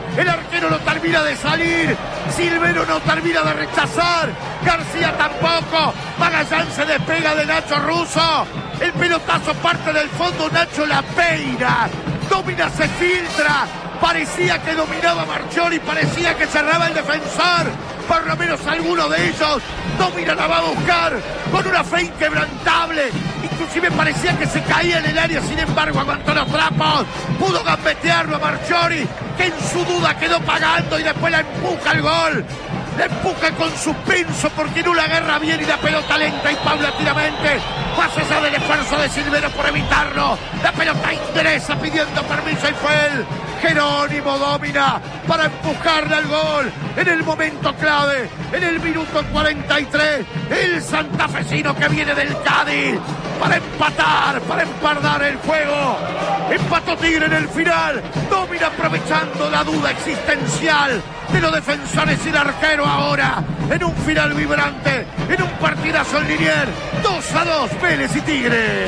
El arquero no termina de salir. Silvero no termina de rechazar. García tampoco. Magallán se despega de Nacho Russo. El pelotazo parte del fondo. Nacho la peina. Domina, se filtra. Parecía que dominaba Marchiori, parecía que cerraba el defensor. Por lo menos alguno de ellos. Domina, la va a buscar con una fe inquebrantable. Inclusive parecía que se caía en el área, sin embargo aguantó los trapos. Pudo gambetearlo a Marchiori, que en su duda quedó pagando y después la empuja al gol. La empuja con suspenso porque no la agarra bien y la pelota lenta y paulatinamente. Más allá del esfuerzo de Silvero por evitarlo, la pelota ingresa pidiendo permiso y fue él. Jerónimo domina para empujarle al gol en el momento clave, en el minuto 43. El santafesino que viene del Cádiz para empatar, para empardar el juego. Empató Tigre en el final. Domina aprovechando la duda existencial de los defensores y el arquero ahora en un final vibrante, en un partidazo en Liniers. 2-2 Vélez y Tigre.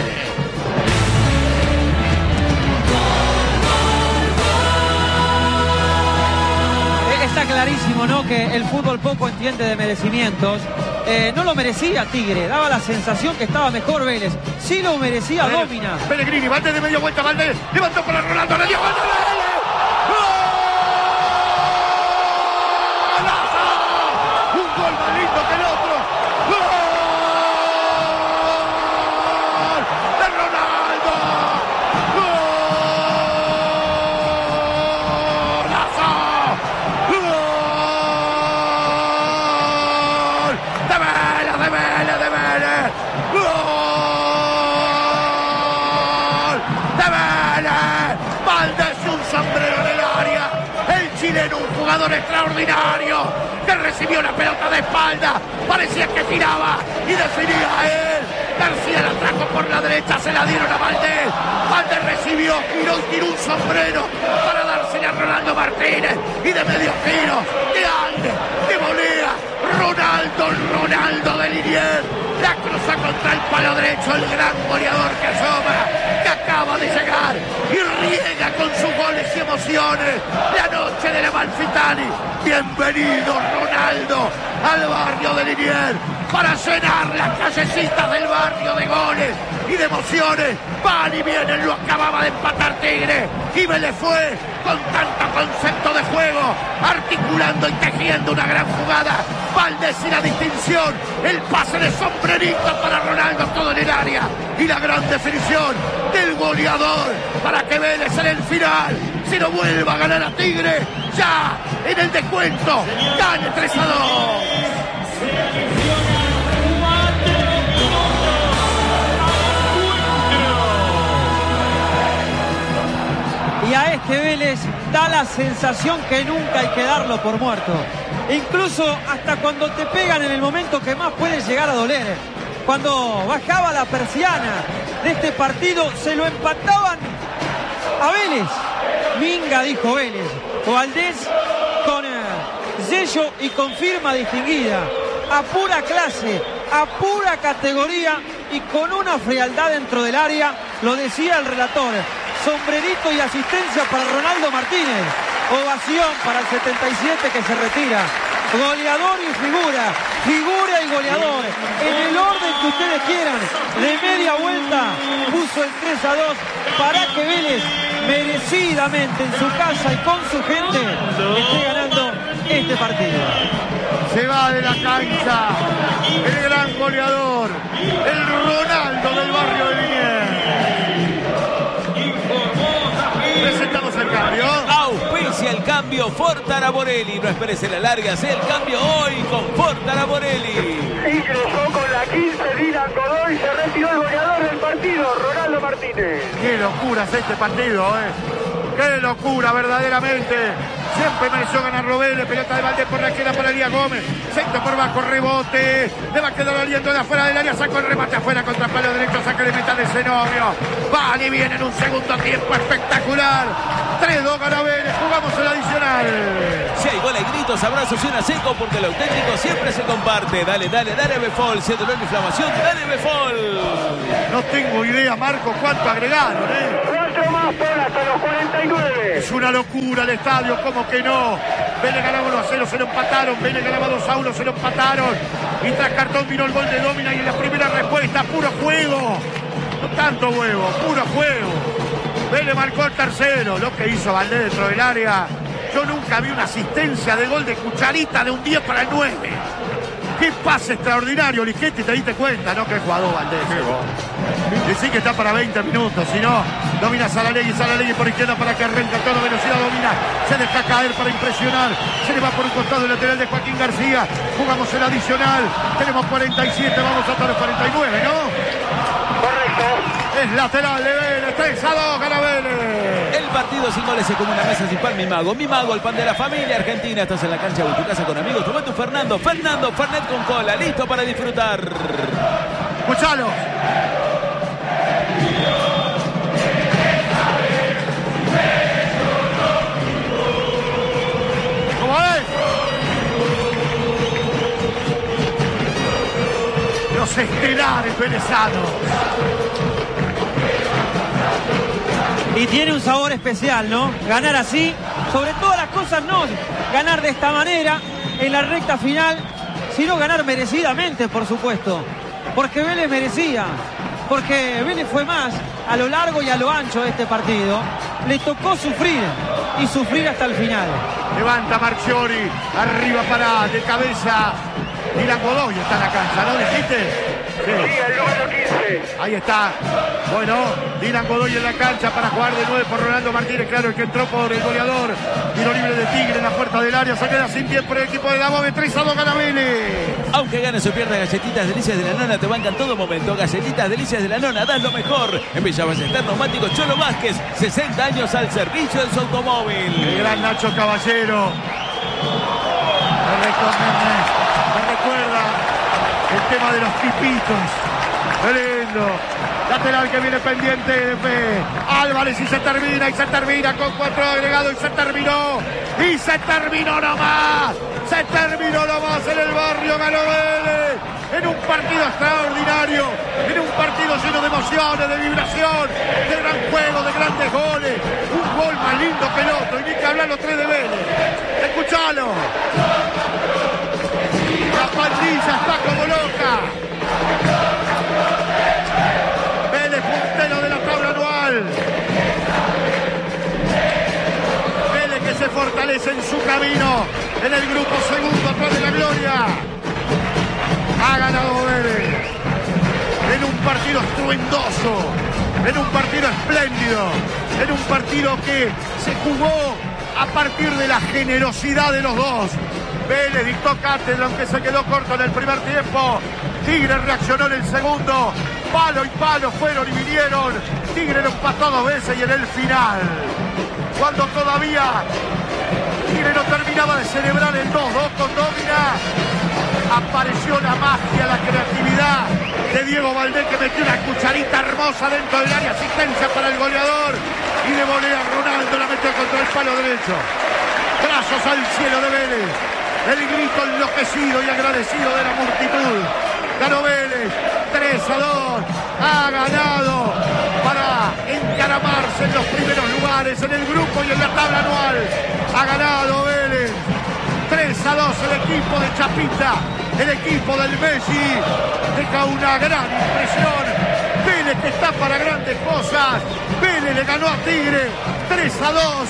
Está clarísimo, ¿no?, que el fútbol poco entiende de merecimientos. No lo merecía Tigre, daba la sensación que estaba mejor Vélez. Sí lo merecía Domina. Pellegrini, Valdés de media vuelta, Valdés levantó para Ronaldo, le dio Valdés. Un jugador extraordinario que recibió la pelota de espalda, parecía que tiraba y definía a él. García la trajo por la derecha, se la dieron a Valdés. Valdés recibió, giró y tiró un sombrero para dársela a Ronaldo Martínez y de medio giro, de aire, de volea, Ronaldo de Liniers. La cruza contra el palo derecho, el gran goleador que asoma, que acaba de llegar y riega con sus goles y emociones la noche de la Amalfitani. Bienvenido Ronaldo al barrio de Liniers para llenar las callecitas del barrio de goles y de emociones. Van y vienen, lo acababa de empatar Tigre y Vélez fue con tanto concepto de juego, articulando y tejiendo una gran jugada. Valdés y la distinción, el pase de sombrerito para Ronaldo, todo en el área y la gran definición del goleador para que Vélez en el final se lo vuelva a ganar a Tigre ya en el descuento, gane 3-2. Y a este Vélez da la sensación que nunca hay que darlo por muerto. Incluso hasta cuando te pegan en el momento que más puede llegar a doler. Cuando bajaba la persiana de este partido, se lo empataban a Vélez. Minga, dijo Vélez. Valdés con sello y con firma distinguida. A pura clase, a pura categoría y con una frialdad dentro del área, lo decía el relator. Sombrerito y asistencia para Ronaldo Martínez. Ovación para el 77 que se retira. Goleador y figura y goleador. En el orden que ustedes quieran. De media vuelta puso el 3-2 para que Vélez merecidamente en su casa y con su gente esté ganando este partido. Se va de la cancha el gran goleador, el Ronaldo del barrio de Liniers. Presentamos el cambio. Auspicia el cambio Ford Taraborelli. No esperes en la larga, haz el cambio hoy con Ford Taraborelli. Ingresó con la 15 Dylan Godoy, se retiró el goleador del partido, Ronaldo Martínez. Qué locura es este partido, qué locura verdaderamente. Siempre mereció ganar Vélez. Pelota de Valdés por la izquierda para Elías Gómez. Centro por bajo, rebote. Le va a quedar aliento de afuera del área. Sacó el remate afuera contra el palo derecho. Saca de metal de Zenobio. Van y viene en un segundo tiempo espectacular. 3-2 gana Vélez. Jugamos el adicional. Si hay gol, hay gritos, abrazos y una seco, porque lo auténtico siempre se comparte. Dale Befol. Si es dolor de inflamación, dale Befol. No tengo idea, Marco, cuánto agregaron, 4 más tapón hasta los 49. Es una locura el estadio, ¿cómo que no? Vélez ganaba 1-0, se lo empataron. Vélez ganaba 2-1, se lo empataron. Y tras cartón vino el gol de Domina y en la primera respuesta, puro juego. No tanto huevo, puro juego. Vélez marcó el tercero. Lo que hizo Valdés dentro del área. Yo nunca vi una asistencia de gol de cucharita de un 10 para el 9. Qué pase extraordinario, Ligeti, te diste cuenta, ¿no? Qué jugador Valdés. Decí que está para 20 minutos, si no, domina Saralegui por izquierda para que arranque a toda velocidad, domina, se deja caer para impresionar, se le va por un costado el lateral de Joaquín García, jugamos el adicional, tenemos 47, vamos hasta los 49, ¿no? Correcto. Es lateral de Vélez, 3-2, gana Vélez. El partido sin goles es como una mesa sin pan, mi mago, el pan de la familia argentina. Estás en la cancha o en tu casa con amigos, tomate un Fernet con cola, listo para disfrutar. Escuchalo. ¿Cómo es? Los estelares venezanos. Y tiene un sabor especial, ¿no? Ganar así, sobre todas las cosas no ganar de esta manera en la recta final, sino ganar merecidamente, por supuesto. Porque Vélez merecía, porque Vélez fue más a lo largo y a lo ancho de este partido. Le tocó sufrir y sufrir hasta el final. Levanta Marchiori, arriba para de cabeza. Dylan Godoy está en la cancha, ¿no dijiste? Sí, el número 15. Ahí está. Bueno, Dylan Godoy en la cancha para jugar de 9 por Rolando Martínez. Claro, el que entró por el goleador. Tiro libre de Tigre en la puerta del área. Se queda sin tiempo el equipo de Dabove. 3-2 gana Vélez. Aunque ganes o pierdas, Galletitas Delicias de la Nona te bancan todo momento. Galletitas Delicias de la Nona, das lo mejor. En Villa Ballester, Neumáticos Cholo Vázquez, 60 años al servicio de su automóvil. El gran Nacho Caballero. Me recuerda el tema de los tipitos. Qué lindo. Lateral que viene pendiente de Fe. Álvarez y se termina con 4 agregados y se terminó nomás. Se terminó nomás en el barrio, ganó Vélez. En un partido extraordinario, en un partido lleno de emociones, de vibración, de gran juego, de grandes goles. Un gol más lindo que el otro, y ni que hablar los 3 de Vélez. Escuchalo. La pandilla está como loca. Vélez puntero de la tabla anual. Vélez que se fortalece en su camino en el grupo segundo atrás de la gloria. Ha ganado Vélez en un partido estruendoso, en un partido espléndido, en un partido que se jugó a partir de la generosidad de los dos. Vélez dictó cátedra, aunque se quedó corto en el primer tiempo. Tigre reaccionó en el segundo. Palo y palo fueron y vinieron. Tigre lo empató 2 veces y en el final, cuando todavía Tigre no terminaba de celebrar el 2-2 con Domina, apareció la magia, la creatividad de Diego Valdés, que metió una cucharita hermosa dentro del área, asistencia para el goleador, y de volea Ronaldo la metió contra el palo derecho. Brazos al cielo de Vélez, el grito enloquecido y agradecido de la multitud. Ganó Vélez, 3-2, ha ganado para encaramarse en los primeros lugares en el grupo y en la tabla anual. Ha ganado Vélez, 3-2 el equipo de Chapita, el equipo del Messi. Deja una gran impresión. Vélez que está para grandes cosas. Vélez le ganó a Tigre, 3-2.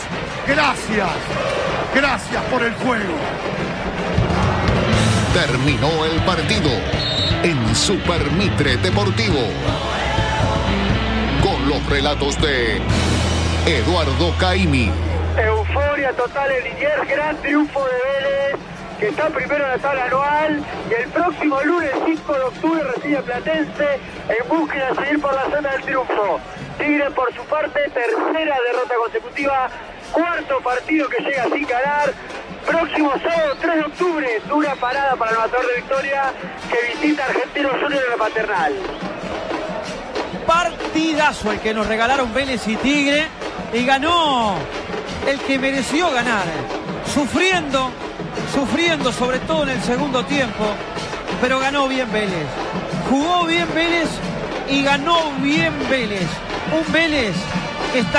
Gracias por el juego. Terminó el partido en Super Mitre Deportivo con los relatos de Eduardo Caimi. Euforia total en Liniers, gran triunfo de Vélez, que está primero en la tabla anual, y el próximo lunes 5 de octubre recibe a Platense en búsqueda de seguir por la zona del triunfo. Tigre por su parte, tercera derrota consecutiva, 4º partido que llega sin ganar. Próximo sábado 3 de octubre, dura parada para el matador de Victoria, que visita Argentinos Juniors en la Paternal. Partidazo el que nos regalaron Vélez y Tigre, y ganó el que mereció ganar, sufriendo sobre todo en el segundo tiempo, pero ganó bien Vélez, jugó bien Vélez y ganó bien Vélez. Un Vélez que está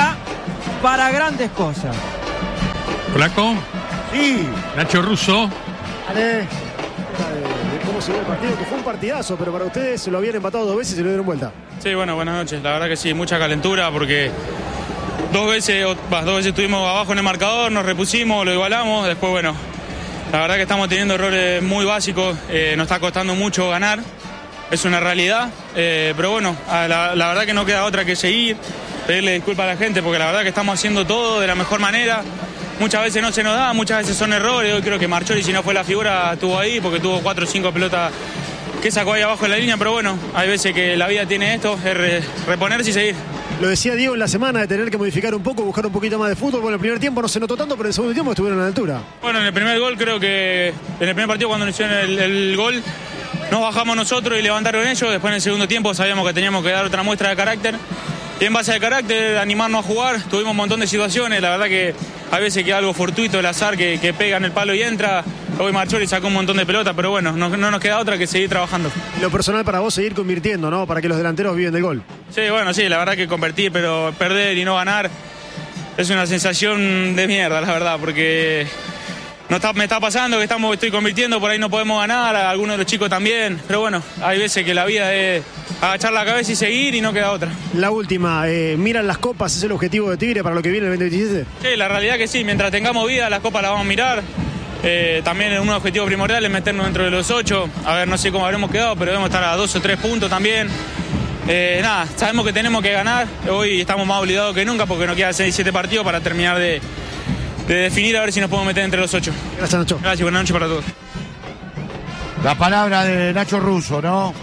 para grandes cosas. Flaco. Sí. Nacho Russo. Ale. De cómo se vio el partido, que fue un partidazo, pero para ustedes se lo habían empatado 2 veces y se lo dieron vuelta. Sí, bueno, buenas noches. La verdad que sí, mucha calentura porque dos veces estuvimos abajo en el marcador, nos repusimos, lo igualamos, después bueno, la verdad que estamos teniendo errores muy básicos, nos está costando mucho ganar, es una realidad, pero bueno, la verdad que no queda otra que seguir, pedirle disculpas a la gente porque la verdad que estamos haciendo todo de la mejor manera. Muchas veces no se nos da, muchas veces son errores. Hoy creo que Marchiori, si no fue la figura, estuvo ahí porque tuvo 4 o 5 pelotas que sacó ahí abajo en la línea. Pero bueno, hay veces que la vida tiene esto, es reponerse y seguir. Lo decía Diego en la semana de tener que modificar un poco, buscar un poquito más de fútbol. Bueno, el primer tiempo no se notó tanto, pero en el segundo tiempo estuvieron a la altura. Bueno, en el primer gol creo que en el primer partido cuando nos hicieron el gol nos bajamos nosotros y levantaron ellos. Después en el segundo tiempo sabíamos que teníamos que dar otra muestra de carácter. Y en base al carácter, animarnos a jugar, tuvimos un montón de situaciones, la verdad que hay veces que algo fortuito, el azar, que pega en el palo y entra. Hoy Marchiori sacó un montón de pelotas, pero bueno, no nos queda otra que seguir trabajando. Lo personal para vos, seguir convirtiendo, ¿no? Para que los delanteros viven del gol. Sí, bueno, sí, la verdad que convertir, pero perder y no ganar es una sensación de mierda, la verdad, porque me está pasando que estoy convirtiendo, por ahí no podemos ganar, algunos de los chicos también, pero bueno, hay veces que la vida es agachar la cabeza y seguir y no queda otra. La última, ¿miran las copas? ¿Es el objetivo de Tigre para lo que viene el 2027? Sí, la realidad que sí, mientras tengamos vida, las copas las vamos a mirar. También un objetivo primordial es meternos dentro de los 8. A ver, no sé cómo habremos quedado, pero debemos estar a 2 o 3 puntos también. Nada, sabemos que tenemos que ganar. Hoy estamos más obligados que nunca porque nos quedan 6-7 partidos para terminar de definir a ver si nos podemos meter entre los 8. Gracias, Nacho. Gracias, buenas noches para todos. La palabra de Nacho Russo, ¿no?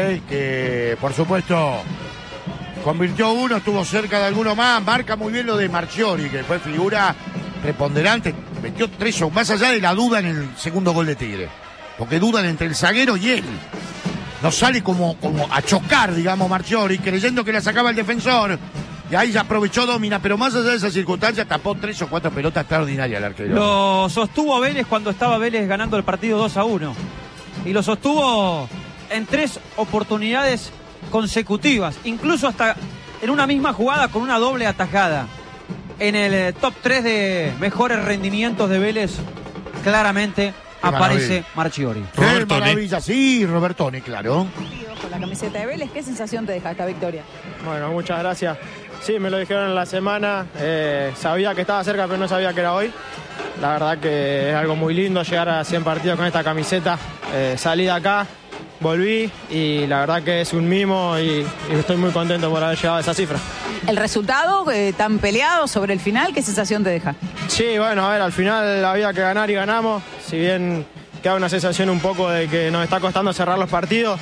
Que por supuesto convirtió uno, estuvo cerca de alguno más. Marca muy bien lo de Marchiori, que fue figura preponderante. Metió 3 más allá de la duda en el segundo gol de Tigre. Porque dudan entre el zaguero y él. No sale como a chocar, digamos, Marchiori, creyendo que la sacaba el defensor. Y ahí ya aprovechó Domina, pero más allá de esa circunstancia tapó 3 o 4 pelotas extraordinarias el arquero. Lo sostuvo Vélez cuando estaba Vélez ganando el partido 2-1. Y lo sostuvo en 3 oportunidades consecutivas. Incluso hasta en una misma jugada con una doble atajada. En el top 3 de mejores rendimientos de Vélez, claramente aparece Marchiori. ¡Qué maravilla! Sí, Robertone, claro. Con la camiseta de Vélez, ¿qué sensación te deja esta victoria? Bueno, muchas gracias. Sí, me lo dijeron en la semana, sabía que estaba cerca, pero no sabía que era hoy. La verdad que es algo muy lindo llegar a 100 partidos con esta camiseta. Salí de acá, volví y la verdad que es un mimo y estoy muy contento por haber llegado a esa cifra. ¿El resultado tan peleado sobre el final, qué sensación te deja? Sí, bueno, a ver, al final había que ganar y ganamos. Si bien queda una sensación un poco de que nos está costando cerrar los partidos,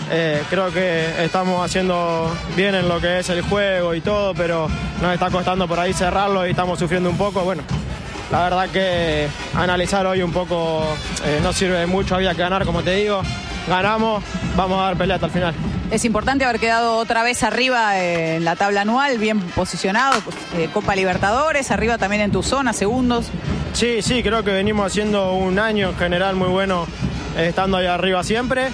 creo que estamos haciendo bien en lo que es el juego y todo, pero nos está costando por ahí cerrarlo y estamos sufriendo un poco. Bueno, la verdad que analizar hoy un poco no sirve de mucho, había que ganar, como te digo. Ganamos, vamos a dar pelea hasta el final. Es importante haber quedado otra vez arriba en la tabla anual, bien posicionado, Copa Libertadores, arriba también en tu zona, segundos. Sí, creo que venimos haciendo un año en general muy bueno, estando ahí arriba siempre.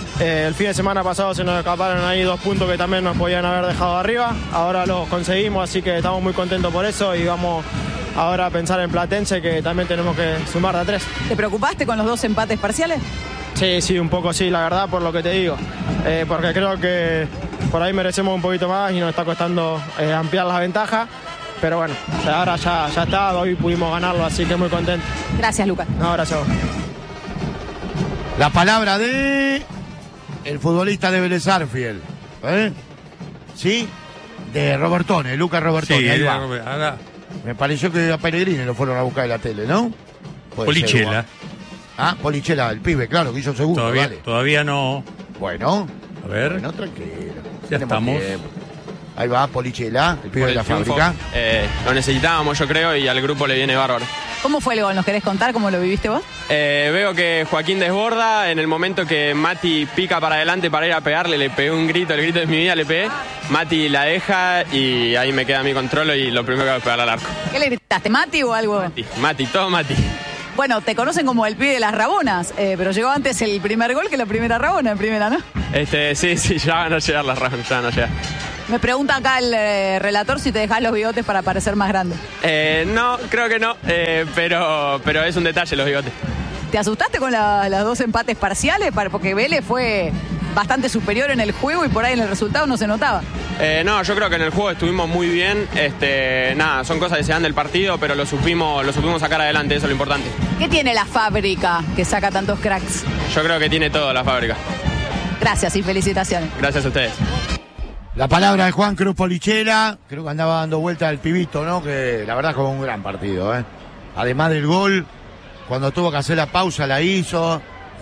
El fin de semana pasado se nos escaparon ahí 2 puntos que también nos podían haber dejado arriba. Ahora los conseguimos, así que estamos muy contentos por eso y vamos ahora a pensar en Platense, que también tenemos que sumar de a 3. ¿Te preocupaste con los 2 empates parciales? Sí, un poco sí, la verdad, por lo que te digo. Porque creo que por ahí merecemos un poquito más y nos está costando ampliar las ventajas. Pero bueno, ahora ya está, hoy pudimos ganarlo, así que muy contento. Gracias, Lucas. No, gracias a vos. La palabra de el futbolista de Vélez Arfield. ¿Sí? De Robertone, Lucas Robertone. Sí, ahí va. ahora Me pareció que a Pellegrini lo fueron a buscar en la tele, ¿no? Polichela. Polichela, el pibe, claro, que hizo el segundo. Todavía no. Bueno. A ver. Bueno, tranquilo. Ya estamos. Ahí va Polichela, el pibe de la fábrica. Lo necesitábamos, yo creo, y al grupo le viene bárbaro. ¿Cómo fue el gol? ¿Nos querés contar cómo lo viviste vos? Veo que Joaquín desborda. En el momento que Mati pica para adelante para ir a pegarle, le pegué un grito, el grito de mi vida le pegué. Mati la deja y ahí me queda mi control y lo primero que hago es pegarle al arco. ¿Qué le gritaste? ¿Mati o algo? Mati, todo Mati. Bueno, te conocen como el pibe de las rabonas, pero llegó antes el primer gol que la primera rabona, en primera, ¿no? Sí, ya van a llegar las rabonas, ya van a llegar. Me pregunta acá el relator si te dejas los bigotes para parecer más grande. No, creo que no, pero es un detalle los bigotes. ¿Te asustaste con las dos empates parciales? Porque Vélez fue bastante superior en el juego y por ahí en el resultado no se notaba. No, yo creo que en el juego estuvimos muy bien. Nada, son cosas que se dan del partido, pero lo supimos sacar adelante, eso es lo importante. ¿Qué tiene la fábrica que saca tantos cracks? Yo creo que tiene todo la fábrica. Gracias y felicitaciones. Gracias a ustedes. La palabra de Juan Cruz Polichela, creo que andaba dando vuelta al pibito, ¿no? Que la verdad fue un gran partido, ¿eh? Además del gol, cuando tuvo que hacer la pausa la hizo,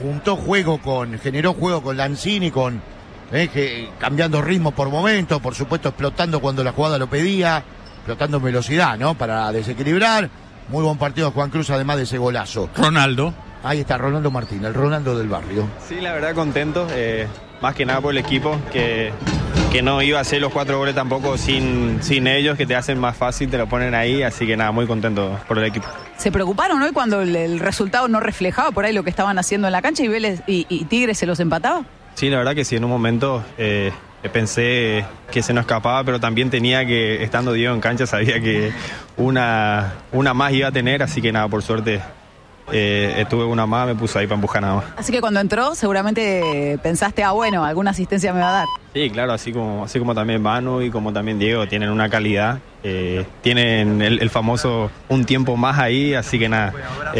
generó juego con Lanzini, cambiando ritmo por momentos, por supuesto explotando cuando la jugada lo pedía, explotando en velocidad, ¿no? Para desequilibrar. Muy buen partido Juan Cruz, además de ese golazo. Ronaldo. Ahí está Ronaldo Martín, el Ronaldo del barrio. Sí, la verdad contento, más que nada por el equipo, que no iba a hacer los 4 goles tampoco sin ellos, que te hacen más fácil, te lo ponen ahí, así que nada, muy contento por el equipo. ¿Se preocuparon hoy cuando el resultado no reflejaba por ahí lo que estaban haciendo en la cancha y Vélez y Tigres se los empataba? Sí, la verdad que sí, en un momento pensé que se nos escapaba, pero también tenía que, estando Diego en cancha, sabía que una más iba a tener, así que nada, por suerte tuve una más, me puse ahí para empujar nada más. Así que cuando entró seguramente pensaste, bueno, alguna asistencia me va a dar. Sí, claro, así como también Manu y como también Diego tienen una calidad, tienen el famoso un tiempo más ahí, así que nada,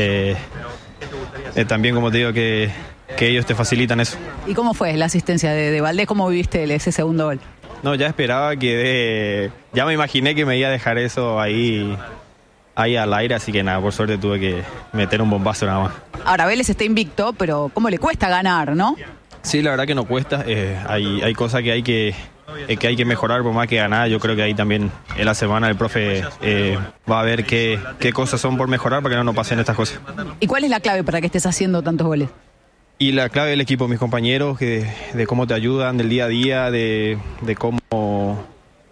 también como te digo que ellos te facilitan eso. ¿Y cómo fue la asistencia de Valdés? ¿Cómo viviste ese segundo gol? No, ya esperaba ya me imaginé que me iba a dejar eso ahí al aire, así que nada, por suerte tuve que meter un bombazo nada más. Ahora, Vélez está invicto, pero ¿cómo le cuesta ganar, no? Sí, la verdad que no cuesta, hay cosas que hay que mejorar por más que ganar. Yo creo que ahí también en la semana el profe va a ver qué cosas son por mejorar para que no nos pasen estas cosas. ¿Y cuál es la clave para que estés haciendo tantos goles? Y la clave del equipo, mis compañeros, de cómo te ayudan del día a día, de cómo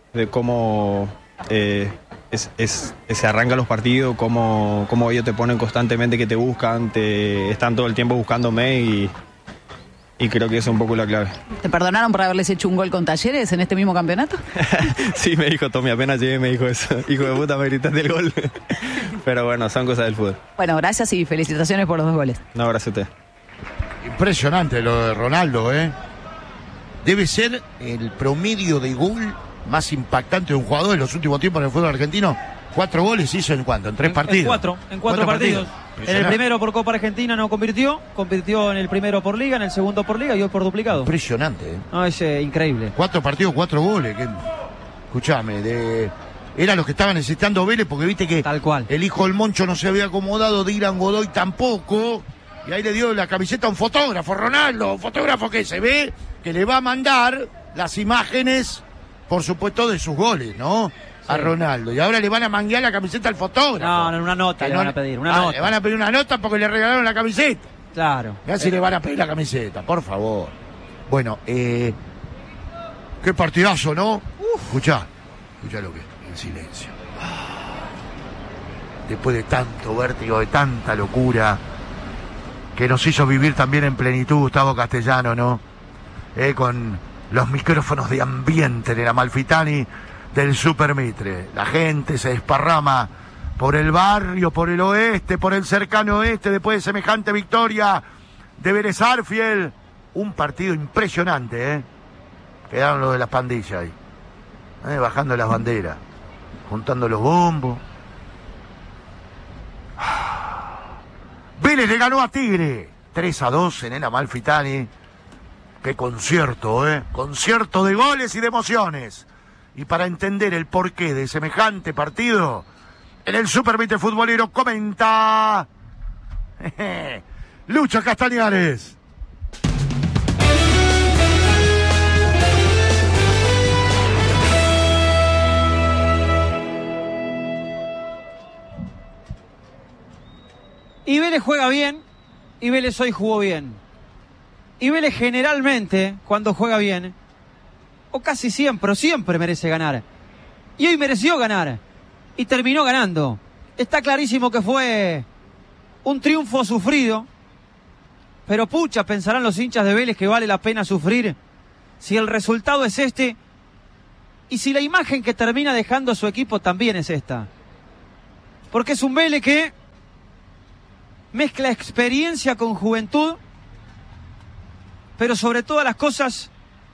se arrancan los partidos, cómo ellos te ponen constantemente, que te buscan, están todo el tiempo buscándome y creo que eso es un poco la clave. ¿Te perdonaron por haberles hecho un gol con Talleres en este mismo campeonato? Sí, me dijo Tommy, apenas llegué me dijo eso. Hijo de puta, me gritaste el gol. Pero bueno, son cosas del fútbol. Bueno, gracias y felicitaciones por los 2 goles. No, gracias a usted. Impresionante lo de Ronaldo, ¿eh? Debe ser el promedio de gol más impactante de un jugador en los últimos tiempos en el fútbol argentino. 4 goles hizo en cuánto, en 3 partidos. En 4 partidos. En el primero por Copa Argentina no convirtió en el primero por Liga, en el segundo por Liga y hoy por duplicado. Impresionante, ¿eh? No, es increíble. 4 partidos, 4 goles. Escuchame, era lo que estaba necesitando Vélez, porque viste que tal cual. El hijo del Moncho no se había acomodado, Dylan Godoy tampoco, y ahí le dio la camiseta a un fotógrafo, Ronaldo, un fotógrafo que se ve que le va a mandar las imágenes, por supuesto, de sus goles, ¿no? Sí. A Ronaldo. Y ahora le van a manguear la camiseta al fotógrafo. No, una nota le van a pedir, una nota. Le van a pedir una nota porque le regalaron la camiseta. Claro. Mirá si le van a pedir la camiseta, por favor. Bueno, qué partidazo, ¿no? Escuchá lo que es, en silencio. Después de tanto vértigo, de tanta locura, que nos hizo vivir también en plenitud Gustavo Castellano, ¿no? Con los micrófonos de ambiente de la Amalfitani del Super Mitre. La gente se desparrama por el barrio, por el oeste, por el cercano oeste, después de semejante victoria de Vélez Sarsfield. Un partido impresionante, ¿eh? Quedaron los de las pandillas ahí, bajando las banderas, juntando los bombos. Vélez le ganó a Tigre 3-2 en el Amalfitani. Qué concierto, concierto de goles y de emociones. Y para entender el porqué de semejante partido, en el Super Mitre Futbolero comenta Lucho Castañares. Y Vélez juega bien, y Vélez hoy jugó bien. Y Vélez generalmente, cuando juega bien, o casi siempre merece ganar. Y hoy mereció ganar. Y terminó ganando. Está clarísimo que fue un triunfo sufrido. Pero pucha, pensarán los hinchas de Vélez que vale la pena sufrir si el resultado es este. Y si la imagen que termina dejando a su equipo también es esta. Porque es un Vélez que mezcla experiencia con juventud, pero sobre todas las cosas,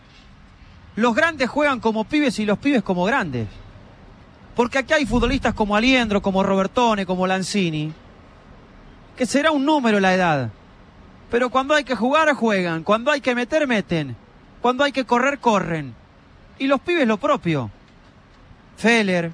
los grandes juegan como pibes y los pibes como grandes. Porque aquí hay futbolistas como Aliendro, como Robertone, como Lanzini, que será un número la edad. Pero cuando hay que jugar, juegan. Cuando hay que meter, meten. Cuando hay que correr, corren. Y los pibes lo propio. Feller,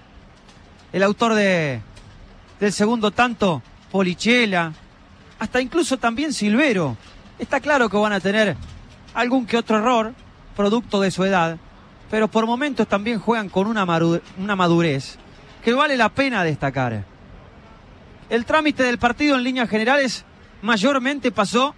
el autor del segundo tanto, Polichela, hasta incluso también Silvero. Está claro que van a tener algún que otro error, producto de su edad, pero por momentos también juegan con una madurez que vale la pena destacar. El trámite del partido en líneas generales mayormente pasó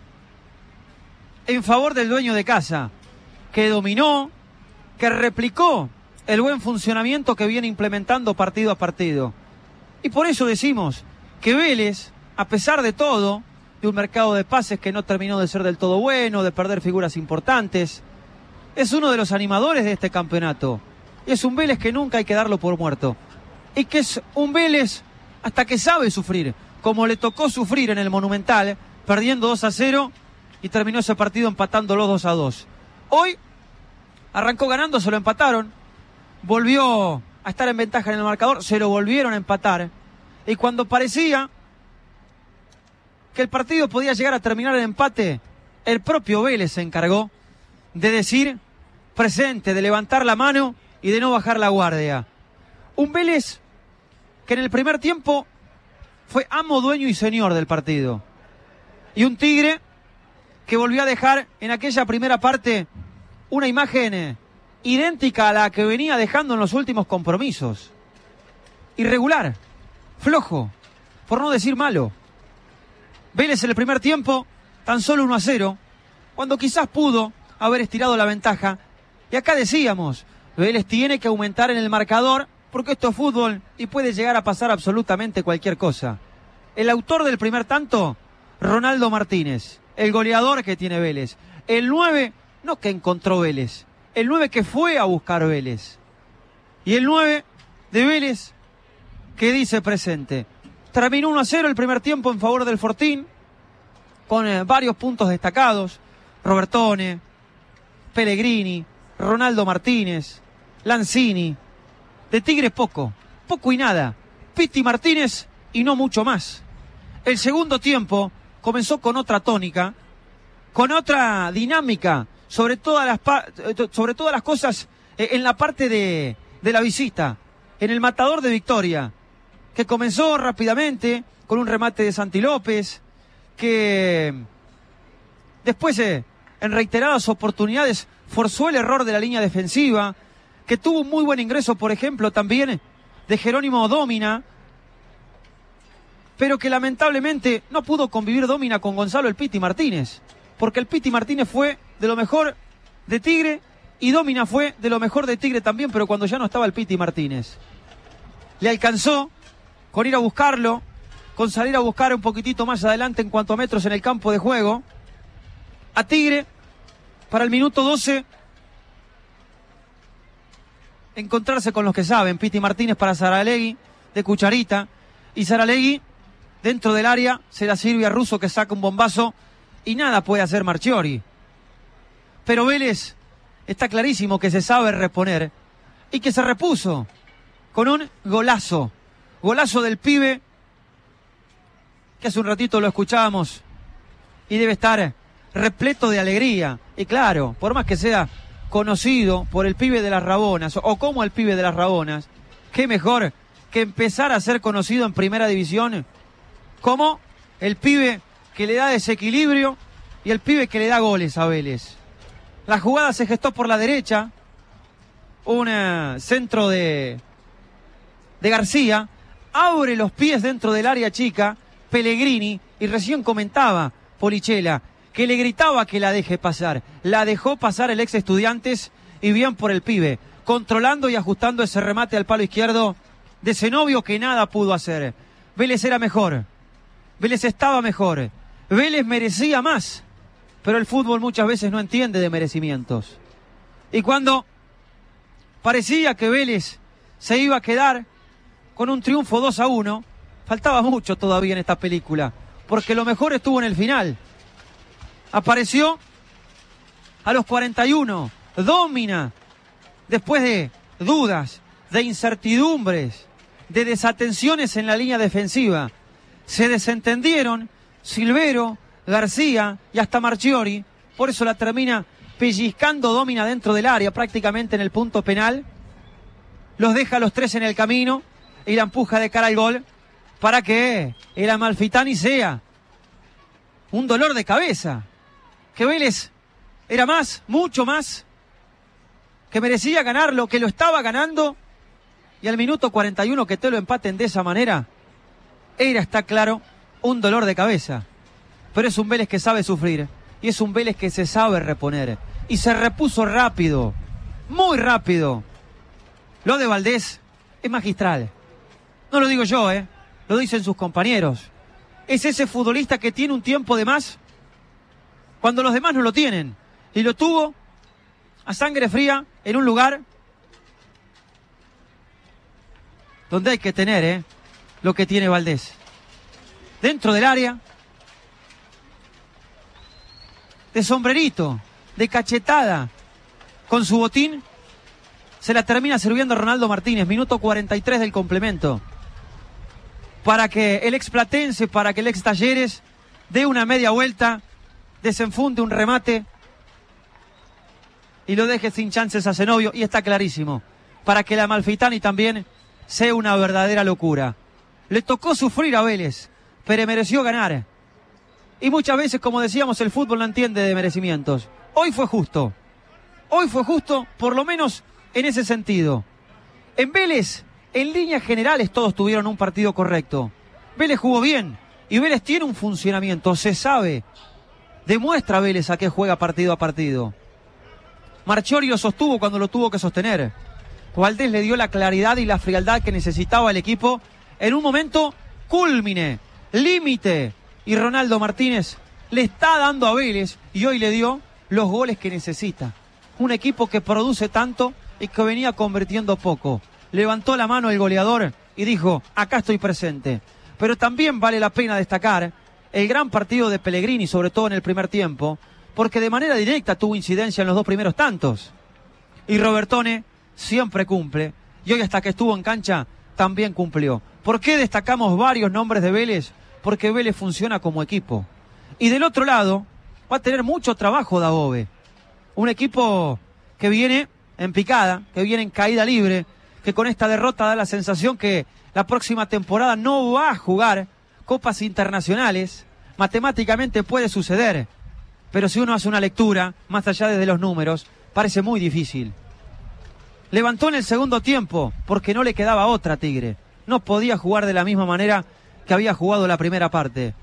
en favor del dueño de casa, que dominó, que replicó el buen funcionamiento que viene implementando partido a partido. Y por eso decimos que Vélez, a pesar de todo, de un mercado de pases que no terminó de ser del todo bueno, de perder figuras importantes, es uno de los animadores de este campeonato. Y es un Vélez que nunca hay que darlo por muerto. Y que es un Vélez hasta que sabe sufrir, como le tocó sufrir en el Monumental, perdiendo 2-0 y terminó ese partido empatándolo 2-2. Hoy arrancó ganando, se lo empataron, volvió a estar en ventaja en el marcador, se lo volvieron a empatar. Y cuando parecía que el partido podía llegar a terminar en empate, el propio Vélez se encargó de decir presente, de levantar la mano y de no bajar la guardia. Un Vélez que en el primer tiempo fue amo, dueño y señor del partido. Y un Tigre que volvió a dejar en aquella primera parte una imagen idéntica a la que venía dejando en los últimos compromisos. Irregular, flojo, por no decir malo. Vélez en el primer tiempo, tan solo 1-0, cuando quizás pudo haber estirado la ventaja. Y acá decíamos, Vélez tiene que aumentar en el marcador, porque esto es fútbol y puede llegar a pasar absolutamente cualquier cosa. El autor del primer tanto, Ronaldo Martínez, el goleador que tiene Vélez. El 9, no que encontró Vélez, el 9 que fue a buscar Vélez. Y el 9 de Vélez que dice presente. Terminó 1-0 el primer tiempo en favor del Fortín, con varios puntos destacados. Robertone, Pellegrini, Ronaldo Martínez, Lanzini. De Tigres poco y nada. Piti Martínez y no mucho más. El segundo tiempo comenzó con otra tónica, con otra dinámica, sobre todas las cosas en la parte de la visita, en el matador de Victoria, que comenzó rápidamente con un remate de Santi López, que después en reiteradas oportunidades forzó el error de la línea defensiva, que tuvo un muy buen ingreso, por ejemplo, también de Jerónimo Dómina, pero que lamentablemente no pudo convivir Dómina con Gonzalo el Piti Martínez, porque el Piti Martínez fue de lo mejor de Tigre y Dómina fue de lo mejor de Tigre también, pero cuando ya no estaba el Piti Martínez. Le alcanzó con ir a buscarlo, con salir a buscar un poquitito más adelante en cuanto a metros en el campo de juego, a Tigre, para el minuto 12, encontrarse con los que saben. Piti Martínez para Saralegui, de cucharita, y Saralegui, dentro del área, se la sirve a Russo, que saca un bombazo, y nada puede hacer Marchiori. Pero Vélez está clarísimo que se sabe reponer, y que se repuso con un golazo del pibe, que hace un ratito lo escuchábamos, y debe estar repleto de alegría. Y claro, por más que sea conocido por el pibe de las Rabonas, o como el pibe de las Rabonas, qué mejor que empezar a ser conocido en primera división como el pibe que le da desequilibrio y el pibe que le da goles a Vélez. La jugada se gestó por la derecha, un centro de García, abre los pies dentro del área chica, Pellegrini, y recién comentaba Polichela, que le gritaba que la deje pasar. La dejó pasar el ex Estudiantes, y bien por el pibe, controlando y ajustando ese remate al palo izquierdo de Zenobio, que nada pudo hacer. Vélez era mejor, Vélez estaba mejor, Vélez merecía más, pero el fútbol muchas veces no entiende de merecimientos. Y cuando parecía que Vélez se iba a quedar con un triunfo 2-1. Faltaba mucho todavía en esta película, porque lo mejor estuvo en el final. Apareció a los 41, Domina, después de dudas, de incertidumbres, de desatenciones en la línea defensiva. Se desentendieron Silvero, García y hasta Marchiori, por eso la termina pellizcando Domina dentro del área, prácticamente en el punto penal. Los deja a los tres en el camino y la empuja de cara al gol para que el Amalfitani sea un dolor de cabeza. Que Vélez era más, mucho más, que merecía ganarlo, que lo estaba ganando, y al minuto 41 que te lo empaten de esa manera, era, está claro, un dolor de cabeza. Pero es un Vélez que sabe sufrir, y es un Vélez que se sabe reponer, y se repuso rápido, muy rápido. Lo de Valdés es magistral. No lo digo yo, lo dicen sus compañeros. Es ese futbolista que tiene un tiempo de más cuando los demás no lo tienen. Y lo tuvo a sangre fría en un lugar donde hay que tener lo que tiene Valdés. Dentro del área, de sombrerito, de cachetada, con su botín, se la termina sirviendo Ronaldo Martínez, minuto 43 del complemento, para que el ex Platense, para que el ex Talleres dé una media vuelta, desenfunde un remate y lo deje sin chances a Zenobio, y está clarísimo, para que el Amalfitani también sea una verdadera locura. Le tocó sufrir a Vélez, pero mereció ganar. Y muchas veces, como decíamos, el fútbol no entiende de merecimientos. Hoy fue justo, por lo menos en ese sentido. En Vélez, en líneas generales, todos tuvieron un partido correcto. Vélez jugó bien y Vélez tiene un funcionamiento, se sabe. Demuestra Vélez a qué juega partido a partido. Marchiori lo sostuvo cuando lo tuvo que sostener. Valdés le dio la claridad y la frialdad que necesitaba el equipo en un momento cúlmine, límite. Y Ronaldo Martínez le está dando a Vélez, y hoy le dio los goles que necesita. Un equipo que produce tanto y que venía convirtiendo poco. Levantó la mano el goleador y dijo: acá estoy presente. Pero también vale la pena destacar el gran partido de Pellegrini, sobre todo en el primer tiempo, porque de manera directa tuvo incidencia en los dos primeros tantos. Y Robertone siempre cumple, y hoy hasta que estuvo en cancha también cumplió. ¿Por qué destacamos varios nombres de Vélez? Porque Vélez funciona como equipo. Y del otro lado va a tener mucho trabajo Dabove. Un equipo que viene en picada, que viene en caída libre, que con esta derrota da la sensación que la próxima temporada no va a jugar copas internacionales. Matemáticamente puede suceder, pero si uno hace una lectura, más allá de los números, parece muy difícil. Levantó en el segundo tiempo, porque no le quedaba otra, Tigre. No podía jugar de la misma manera que había jugado la primera parte.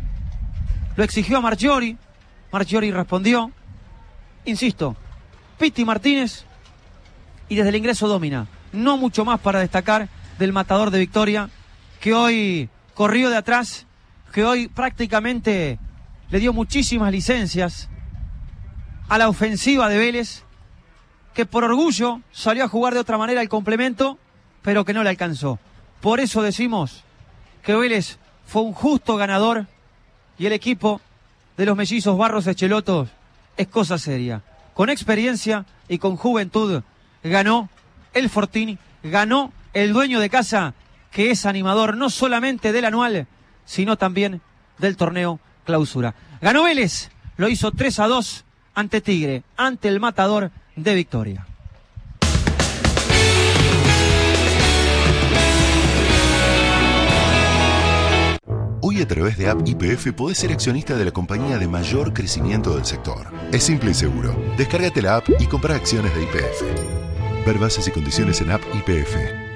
Lo exigió a Marchiori, Marchiori respondió. Insisto, Piti Martínez y desde el ingreso Domina. No mucho más para destacar del matador de Victoria, que hoy corrió de atrás, que hoy prácticamente le dio muchísimas licencias a la ofensiva de Vélez, que por orgullo salió a jugar de otra manera el complemento, pero que no le alcanzó. Por eso decimos que Vélez fue un justo ganador y el equipo de los mellizos Barros Echelotos es cosa seria. Con experiencia y con juventud ganó el Fortín, ganó el dueño de casa, que es animador no solamente del anual, sino también del torneo clausura. Ganó Vélez, lo hizo 3-2 ante Tigre, ante el matador de Victoria. Hoy a través de App YPF podés ser accionista de la compañía de mayor crecimiento del sector. Es simple y seguro. Descárgate la app y compra acciones de YPF. Ver bases y condiciones en App YPF.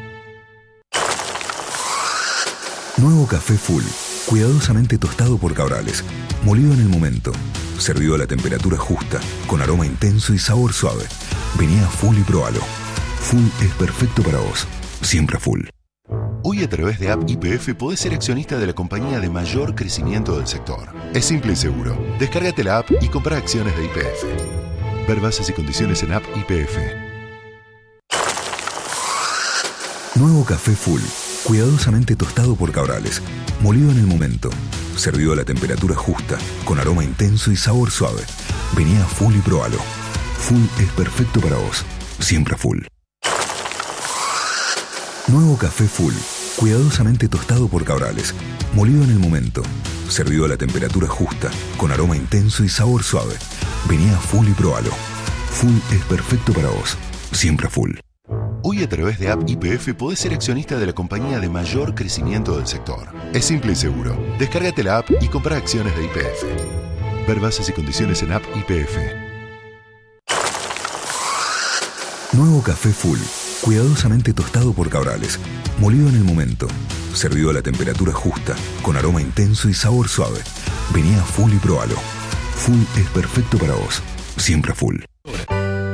Nuevo café Full, cuidadosamente tostado por Cabrales, molido en el momento, servido a la temperatura justa, con aroma intenso y sabor suave. Vení a Full y probalo. Full es perfecto para vos. Siempre Full. Hoy a través de App YPF podés ser accionista de la compañía de mayor crecimiento del sector. Es simple y seguro. Descárgate la app y compra acciones de YPF. Ver bases y condiciones en App YPF. café Full, cuidadosamente tostado por Cabrales, molido en el momento, servido a la temperatura justa, con aroma intenso y sabor suave. Vení a Full y probalo. Full es perfecto para vos, siempre Full. Nuevo café Full, cuidadosamente tostado por Cabrales, molido en el momento, servido a la temperatura justa, con aroma intenso y sabor suave. Vení a Full y probalo. Full es perfecto para vos, siempre Full. Hoy a través de App YPF podés ser accionista de la compañía de mayor crecimiento del sector. Es simple y seguro. Descárgate la app y comprá acciones de YPF. Ver bases y condiciones en App YPF. Nuevo café Full, cuidadosamente tostado por Cabrales, molido en el momento, servido a la temperatura justa, con aroma intenso y sabor suave. Vení a Full y probalo. Full es perfecto para vos, siempre Full.